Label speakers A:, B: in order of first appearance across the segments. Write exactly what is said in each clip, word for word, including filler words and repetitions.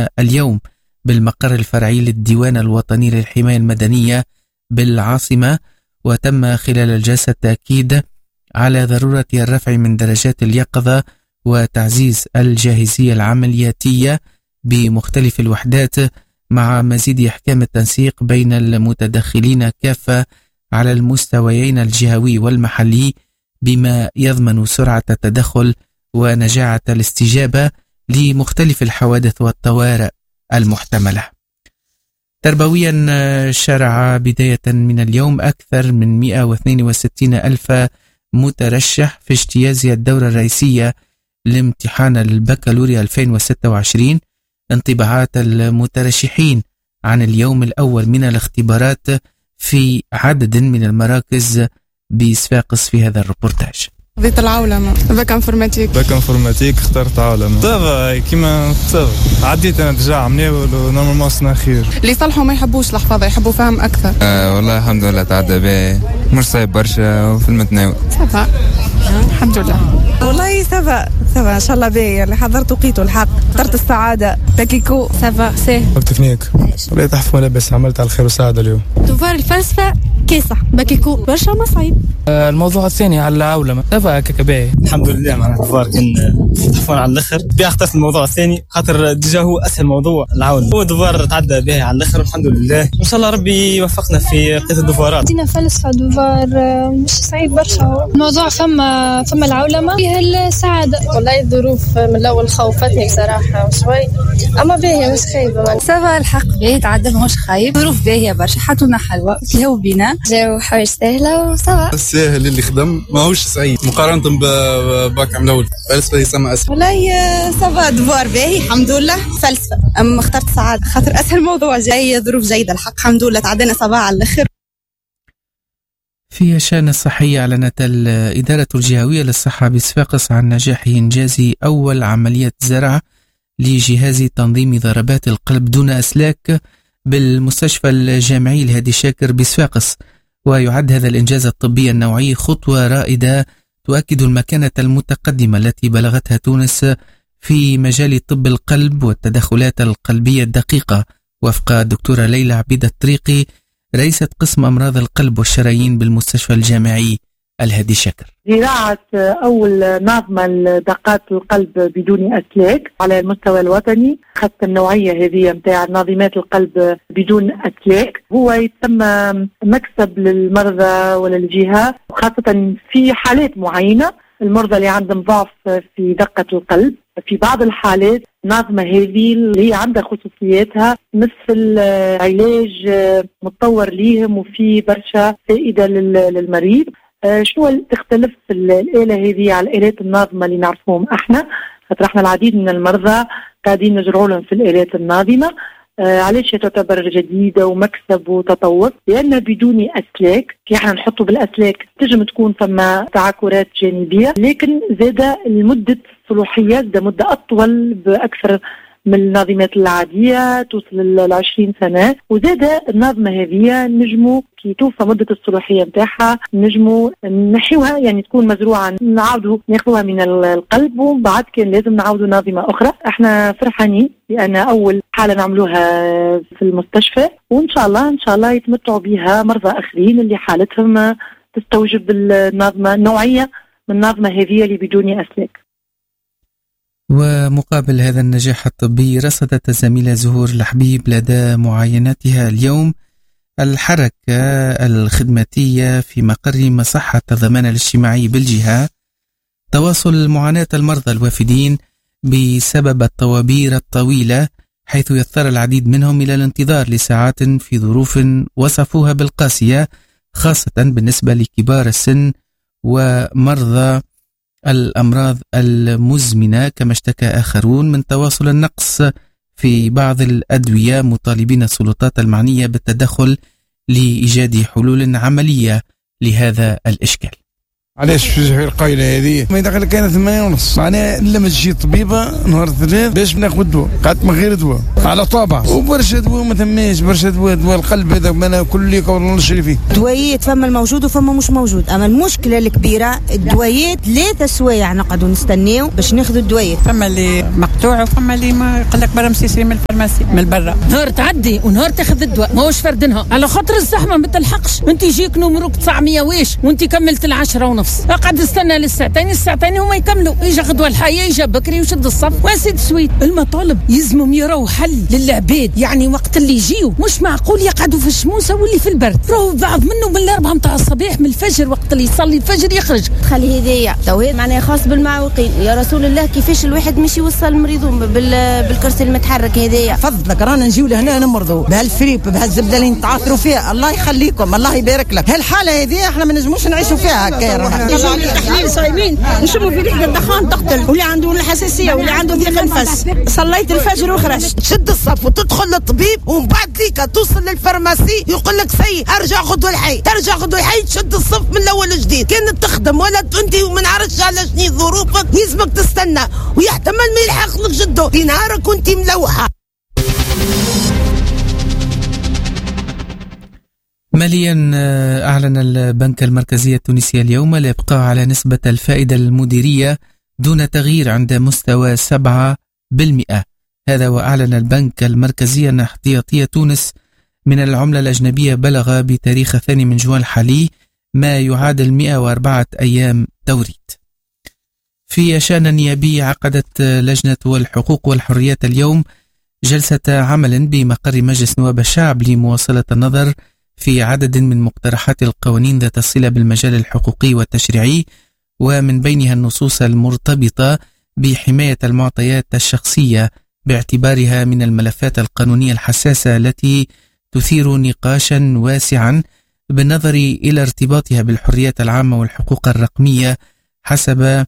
A: اليوم بالمقر الفرعي للديوان الوطني للحماية المدنية بالعاصمة. وتم خلال الجلسة التأكيد على ضرورة الرفع من درجات اليقظة وتعزيز الجاهزية العملياتية بمختلف الوحدات، مع مزيد إحكام التنسيق بين المتدخلين كافة على المستويين الجهوي والمحلي، بما يضمن سرعة التدخل ونجاعة الاستجابة لمختلف الحوادث والطوارئ المحتملة. تربويا، شرع بداية من اليوم أكثر من مئة واثنين وستين ألف مترشح في اجتياز الدورة الرئيسية لامتحان البكالوريا ألفين وستة وعشرين. انطباعات المترشحين عن اليوم الأول من الاختبارات في عدد من المراكز بصفاقس في هذا الريبورتاج.
B: خذيت العولمة باك انفورماتيك.
C: باك انفورماتيك اخترت عولمة. صافا كيما صافا عديت انا ديجا منيح ونورمالمون سنا خير.
B: اللي يصلحوا ما يحبوش الحفاظة، يحبوا فهم اكثر.
C: آه والله الحمد لله تعدى باهي، مش صعيب برشا وفي المتناول.
B: صافا الحمد لله.
D: والله صافا صافا ان شاء الله باهي. اللي حضرت وقيته الحق، اخترت السعادة باكيكو.
E: صافا سي
C: تكنيك والله تحفوا لاباس، عملت على الخير والسعادة اليوم.
E: دوفار الفلسفة كيسة باكيكو برشا مصايب.
F: آه الموضوع الثاني على العولمة صافا ككباهي
G: الحمد لله. مع الكفار كان تحفون على الاخر. بيا اخترت الموضوع الثاني خاطر ديجا هو اسهل موضوع العون، هو دوفار تعدى به على الاخر الحمد لله. ان شاء الله ربي يوفقنا في قياس الدوفارات.
E: دينا فلسفة دوفار مش صعيب برشا. الموضوع فما فما العولمة فيه السعادة.
H: والله الظروف من الاول خوفتني بصراحة شوي، اما باهية مش خايبة.
I: صافا الحق باهي تعدى ماهوش خايب. ظروف باهية برشا، حطونا حلوة الهو بينا،
H: جاو حوايج سهلة وصافا.
C: الساهل اللي خدم ماهوش صعيب مقارنة بباك عام الأول. فلسفة يسمى أسهل.
D: والله صافا دوار باهي الحمد لله. فلسفة أما اخترت سعادة خاطر أسهل موضوع، جاي ظروف جيدة الحق الحمد لله. تعدينا صباح على الآخر.
A: في الشأن الصحي، أعلنت الإدارة الجهوية للصحة بصفاقس عن نجاح إنجاز أول عملية زرع لجهاز تنظيم ضربات القلب دون أسلاك بالمستشفى الجامعي الهادي شاكر بصفاقس. ويعد هذا الإنجاز الطبي النوعي خطوة رائدة تؤكد المكانة المتقدمة التي بلغتها تونس في مجال طب القلب والتدخلات القلبية الدقيقة، وفق الدكتورة ليلى عبيد الطريقي رئيسة قسم أمراض القلب والشرايين بالمستشفى الجامعي الهادي شاكر.
J: زراعة أول نظمة لدقات القلب بدون أسلاك على المستوى الوطني، خاصة النوعية هذه متاع نظيمات القلب بدون أسلاك، هو يتسمى مكسب للمرضى وللجهة، خاصة في حالات معينة المرضى اللي عندهم ضعف في دقة القلب. في بعض الحالات نظمة هذه اللي عندها خصوصياتها مثل علاج متطور ليهم وفي برشا فائدة للمريض. شنو تختلف الآلة هذه على الآلات الناظمة اللي نعرفهم احنا؟ خاطر احنا العديد من المرضى قاعدين نجروا لهم في الآلات الناظمة. آه علاش تعتبر جديدة ومكسب وتطور؟ لأن بدون أسلاك، كي احنا نحطوا بالأسلاك تجم تكون ثم تعاكرات جانبية، لكن زاد المدة صلاحيات ده مدة أطول بأكثر من النظمات العادية توصل لعشرين سنة. وزاد النظمة هذه نجموا كي توفى مدة الصلاحية متاعها نجموا نحيوها، يعني تكون مزروعة نعاودوا ناخذوها من القلب، وبعد كان لازم نعاودوا نظمة أخرى. احنا فرحانين لأن أول حالة نعملوها في المستشفى، وإن شاء الله إن شاء الله يتمتعوا بها مرضى آخرين اللي حالتهم تستوجب النظمة النوعية من النظمة هذه اللي بدون أسلاك.
A: ومقابل هذا النجاح الطبي، رصدت الزميلة زهور الحبيب لدى معاينتها اليوم الحركة الخدماتية في مقر مصحة الضمان الاجتماعي بالجهة تواصل معاناة المرضى الوافدين بسبب الطوابير الطويلة، حيث يضطر العديد منهم إلى الانتظار لساعات في ظروف وصفوها بالقاسية، خاصة بالنسبة لكبار السن ومرضى الأمراض المزمنة، كما اشتكى آخرون من تواصل النقص في بعض الأدوية، مطالبين السلطات المعنية بالتدخل لإيجاد حلول عملية لهذا الإشكال.
C: علاش في القايله هذه ما يدخل كانت ثمانية ونص، معناها لما تجي طبيبه نهار الثلاث باش بناخذ دواء، قعدت من غير دواء،
K: على طابع وبرشا دواء ما ثماش برشا دواء دواء القلب هذا ما كل والله نشري فيه
L: دوايات فما الموجود وفما مش موجود. اما المشكله الكبيره الدوايات ثلاثة سوايع نقعدوا نستناو باش ناخذوا الدوايات.
M: فما اللي مقطوع وفما اللي ما يقول لك برا مسيسري من الفارماسي من برا.
N: نهار تعدي ونهار تاخذ الدواء ماهوش فردنها على خاطر الزحمه ما تلحقش. انت يجيك نمرك تسعمية ويش وانت كملت العشرة ونص. اقعد استنى للساعتين الساعتين هما يكملوا. يجي غدوه الحيه يجي بكري وشد الصف واسيد سويت. المطالب يزمهم يراو حل للعباد. يعني وقت اللي يجيو مش معقول يقعدوا في الشموسه واللي في البرد. راهو بعض منهم من الاربعه متاع الصباح من الفجر وقت اللي يصلي الفجر يخرج.
O: خلي هديه توهيد معناها خاص بالمعوقين. يا رسول الله كيفاش الواحد مش يوصل مريض بالكرسي المتحرك هديه.
P: فضلك رانا نجيو لهنا نمرضوا بهالفريب بهالزبده اللي نتعاثروا فيها. الله يخليكم الله يبارك لك. هالحاله هذه احنا ما نجموش نعيشوا فيها هكا. رانا
Q: تحليل صايمين نشموا في ريحه الدخان تقتل واللي عنده الحساسيه واللي عنده ضيق النفس. صليت الفجر وخرجت.
P: تشد الصف وتدخل للطبيب ومن بعد ليك توصل للفارماسي يقول لك سي ارجع غدوه الحي. ترجع غدوه الحي تشد الصف من الاول جديد. كانت تخدم ولا انت ما نعرفش على شنو ظروفك يلزمك تستنى ويحتمل ما يلحق لك جدو في نهارك وانت ملوحه.
A: ماليا أعلن البنك المركزي التونسي اليوم الإبقاء على نسبة الفائدة المديرية دون تغيير عند مستوى سبعة بالمئة. هذا وأعلن البنك المركزي أن احتياطية تونس من العملة الأجنبية بلغ بتاريخ الثاني من جوان الحالي ما يعادل مئة وأربعة أيام توريد. في شأن نيابي عقدت لجنة الحقوق والحريات اليوم جلسة عمل بمقر مجلس نواب الشعب لمواصلة النظر في عدد من مقترحات القوانين ذات الصلة بالمجال الحقوقي والتشريعي، ومن بينها النصوص المرتبطة بحماية المعطيات الشخصية باعتبارها من الملفات القانونية الحساسة التي تثير نقاشا واسعا بالنظر إلى ارتباطها بالحريات العامة والحقوق الرقمية حسب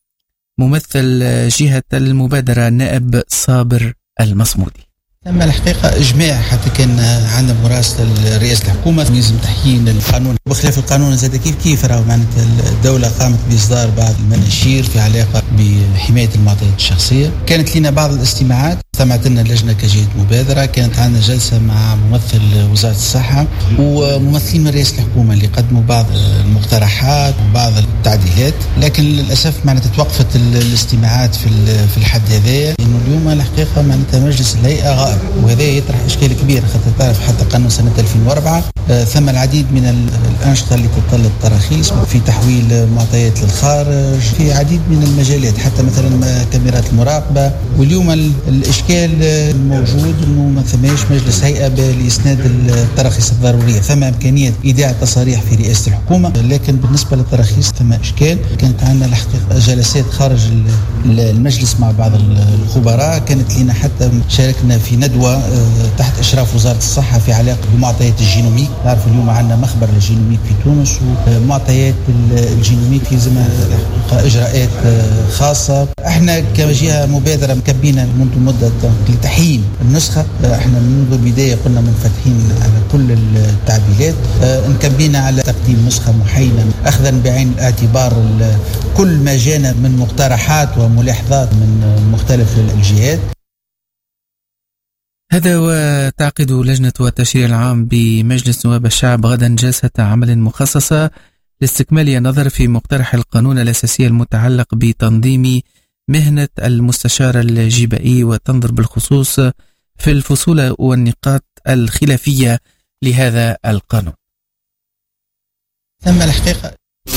A: ممثل جهة المبادرة النائب صابر المصمودي.
R: تم الحقيقة إجماع حتى كان عندنا مراسلة رئاسة الحكومة يلزم تحيين القانون. بخلاف القانون زاد كيف كيف راهو معناتها الدولة قامت بإصدار بعض المناشير في علاقة بحماية المعطيات الشخصية. كانت لنا بعض الاستماعات، استمعت لنا اللجنة كجهة مبادرة. كانت عندنا جلسة مع ممثل وزارة الصحة وممثلين من رئاسة الحكومة اللي قدموا بعض المقترحات وبعض التعديلات، لكن للأسف معناتها توقفت الاستماعات في في الحد هذايا، لأنه اليوم الحقيقة معناتها مجلس الهيئة غائب، وهذا يطرح إشكال كبير. خاطر تعرف حتى قانون سنة ألفين وأربعة آه ثم العديد من الأنشطة اللي تتطلب تراخيص في تحويل معطيات للخارج في عديد من المجالات، حتى مثلا كاميرات المراقبة. واليوم الإشكال الموجود انه ما ثماش مجلس هيئه لاسناد التراخيص الضروريه. ثم امكانيه ايداع تصاريح في رئاسه الحكومه، لكن بالنسبه للتراخيص ثم اشكال. كانت عندنا الحقيقه جلسات خارج المجلس مع بعض الخبراء. كانت لنا حتى شاركنا في ندوه تحت اشراف وزاره الصحه في علاقه بمعطيات الجينوميك. تعرف اليوم عندنا مخبر للجينوميك في تونس، ومعطيات الجينوميك يلزمها اجراءات خاصه. احنا كجهه مبادره مكبينا منذ مده لتحيين النسخة. احنا منذ البداية قلنا منفتحين على كل التعديلات، انكبينا على تقديم نسخة محايدة أخذا بعين الاعتبار كل ما جانا من مقترحات وملاحظات من مختلف الجهات.
A: هذا وتعقد لجنة التشريع العام بمجلس نواب الشعب غدا جلسة عمل مخصصة لاستكمال النظر في مقترح القانون الأساسي المتعلق بتنظيم مهنة المستشار الجبائي، وتنظر بالخصوص في الفصول والنقاط الخلافية لهذا القانون.
R: ثم الحقيقة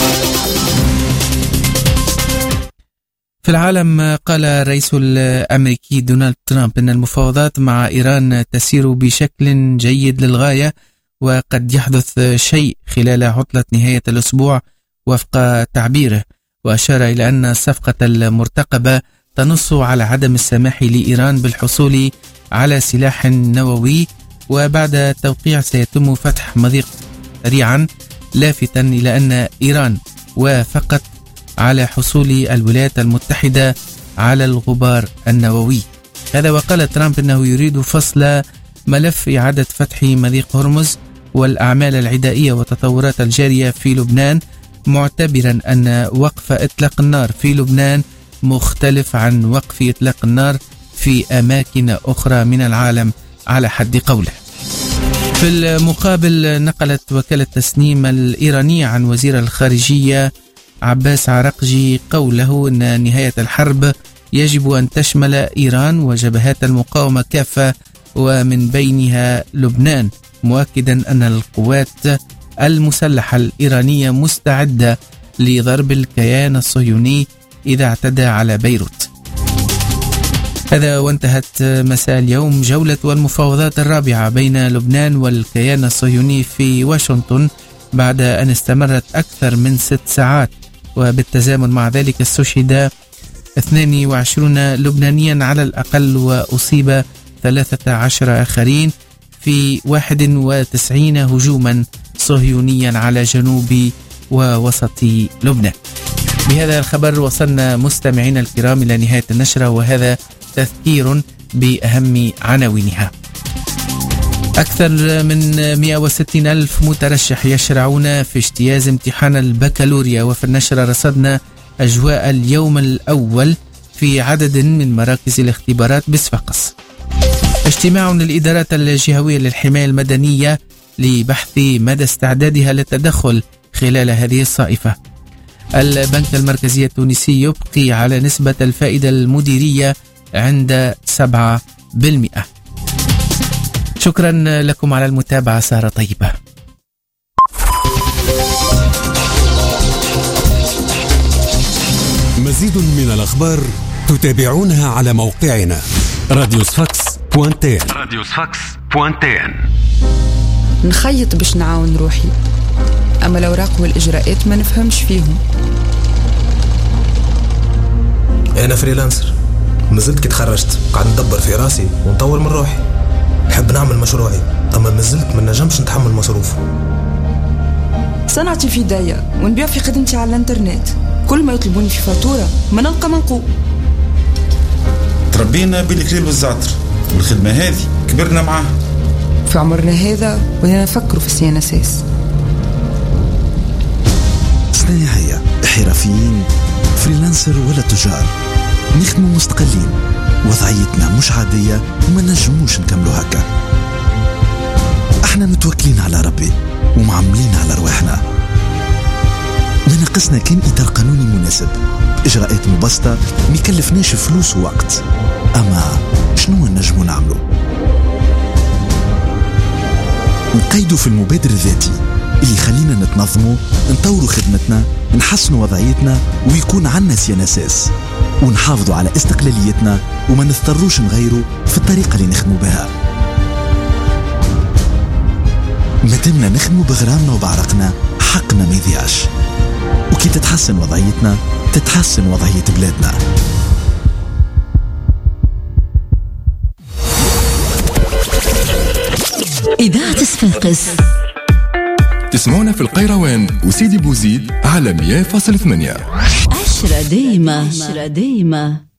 A: في العالم قال الرئيس الأمريكي دونالد ترامب أن المفاوضات مع إيران تسير بشكل جيد للغاية، وقد يحدث شيء خلال عطلة نهاية الأسبوع وفق تعبيره. وأشار إلى أن الصفقة المرتقبة تنص على عدم السماح لإيران بالحصول على سلاح نووي، وبعد التوقيع سيتم فتح مضيق سريعا، لافتا إلى أن إيران وافقت على حصول الولايات المتحدة على الغبار النووي. هذا وقال ترامب أنه يريد فصل ملف إعادة فتح مضيق هرمز والأعمال العدائية والتطورات الجارية في لبنان، معتبرا أن وقف إطلاق النار في لبنان مختلف عن وقف إطلاق النار في أماكن أخرى من العالم على حد قوله. في المقابل نقلت وكالة تسنيم الإيرانية عن وزير الخارجية عباس عراقجي قوله أن نهاية الحرب يجب أن تشمل إيران وجبهات المقاومة كافة ومن بينها لبنان، مؤكدا أن القوات المسلحة الإيرانية مستعدة لضرب الكيان الصهيوني إذا اعتدى على بيروت. هذا وانتهت مساء اليوم جولة المفاوضات الرابعة بين لبنان والكيان الصهيوني في واشنطن بعد أن استمرت أكثر من ست ساعات، وبالتزامن مع ذلك استشهد اثنين وعشرين لبنانيا على الأقل وأصيب ثلاثة عشر آخرين في واحد وتسعين هجوما صهيونيا على جنوب ووسط لبنان. بهذا الخبر وصلنا مستمعينا الكرام إلى نهاية النشرة، وهذا تذكير بأهم عناوينها. أكثر من مئة وستين ألف مترشح يشرعون في اجتياز امتحان البكالوريا، وفي النشرة رصدنا أجواء اليوم الأول في عدد من مراكز الاختبارات بصفاقس. اجتماع للإدارات الجهوية للحماية المدنية لبحث مدى استعدادها للتدخل خلال هذه الصائفة. البنك المركزي التونسي يبقي على نسبة الفائدة المديرية عند سبعة بالمئة. شكرا لكم على المتابعة، سهرة طيبة.
S: مزيد من الأخبار تتابعونها على موقعنا راديو صفاقس بوان تي ان. راديو صفاقس بوان تي ان.
I: نخيط باش نعاون روحي، أما الأوراق والإجراءات ما نفهمش فيهم.
T: أنا فريلانسر، مازلت كي تخرجت قاعد ندبر في راسي ونطور من روحي. نحب نعمل مشروعي، أما مازلت ما نجمش نتحمل مصروف.
I: صنعتي في داية ونبيع في خدمتي على الانترنت، كل ما يطلبوني في فاتورة ما نلقى منقوب.
U: تربينا بالكليل والزعتر، والخدمة هذه كبرنا معاها.
I: في عمرنا هذا ولينا نفكروا في السي ان اس اس.
V: صناعية، حرفيين، فريلانسر ولا تجار، نخدموا مستقلين، وضعيتنا مش عادية وما نجموش نكملوا هكا. احنا متوكلين على ربي ومعملين على رواحنا. ما ناقصنا كان إطار قانوني مناسب، إجراءات مبسطة ميكلفناش فلوس ووقت. أما شنو نجموا نعملوا؟ نقيدوا في المبادر الذاتي اللي يخلينا نتنظموا، نطوروا خدمتنا، نحسنوا وضعيتنا، ويكون عنا سيانساس، ونحافظوا على استقلاليتنا وما نضطروش نغيروا في الطريقة اللي نخدموا بها. مادامنا نخدموا بغرامنا وبعرقنا، حقنا ما يضيعش، وكي تتحسن وضعيتنا تتحسن وضعية بلادنا.
W: إذاعة صفاقس
X: تسمعونا في القيروان وسيدي بوزيد على مية فاصلة ثمانية.
W: عشرة دايمة عشرة دايمة.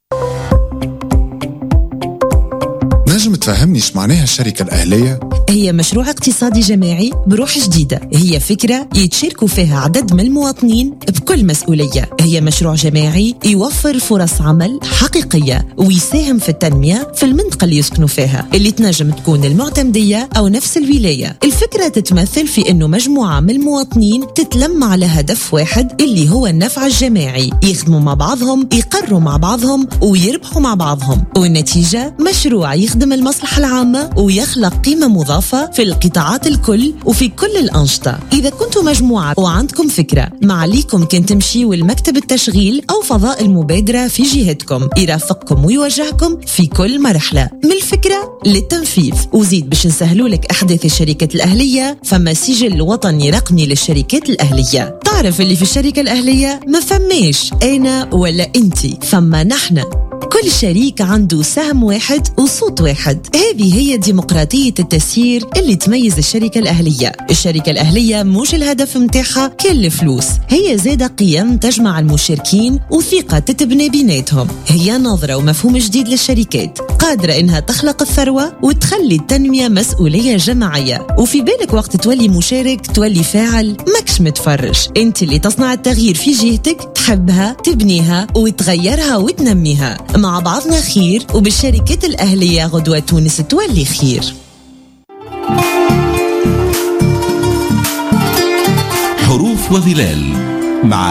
Y: نجم تفهمني ايش معناها الشركة الأهلية؟
Z: هي مشروع اقتصادي جماعي بروح جديدة، هي فكرة يتشاركوا فيها عدد من المواطنين بكل مسؤولية. هي مشروع جماعي يوفر فرص عمل حقيقية ويساهم في التنمية في المنطقة اللي يسكنوا فيها، اللي تنجم تكون المعتمدية أو نفس الولاية. الفكرة تتمثل في أنه مجموعة من المواطنين تتلم على هدف واحد اللي هو النفع الجماعي، يخدموا مع بعضهم، يقروا مع بعضهم ويربحوا مع بعضهم، والنتيجة مشروع يخدم المصلحة العامة ويخلق قيمة مضافة في القطاعات الكل وفي كل الأنشطة. إذا كنتوا مجموعة وعندكم فكرة، ما عليكم كن تمشيوا المكتب التشغيل أو فضاء المبادرة في جهتكم، يرافقكم ويوجهكم في كل مرحلة من الفكرة للتنفيذ. وزيد باش نسهلوا لك أحداث الشركة الأهلية، فما سجل وطني رقمي للشركات الأهلية. تعرف اللي في الشركة الأهلية ما فماش أنا ولا أنتي، فما نحن. كل شريك عنده سهم واحد وصوت واحد. هذه هي ديمقراطية التسيير اللي تميز الشركة الأهلية. الشركة الأهلية مش الهدف متاعها كل الفلوس، هي زادة قيم تجمع المشاركين وثقة تتبني بيناتهم. هي نظرة ومفهوم جديد للشركات قادرة إنها تخلق الثروة وتخلي التنمية مسؤولية جماعية. وفي بالك وقت تولي مشارك تولي فاعل، ماكش متفرج. انت اللي تصنع التغيير في جهتك، تحبها تبنيها وتغيرها وتنميها. مع بعضنا خير، وبالشركات الأهلية غدوة تونس تولي خير.
B: حروف وظلال مع